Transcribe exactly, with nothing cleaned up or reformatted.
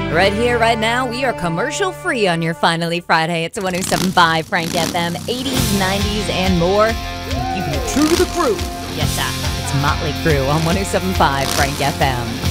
Right here, right now, we are commercial free on your Finally Friday. It's one oh seven point five Frank F M, eighties, nineties, and more. Keeping it true to the crew. Yes, sir. It's Motley Crue on one oh seven point five Frank F M.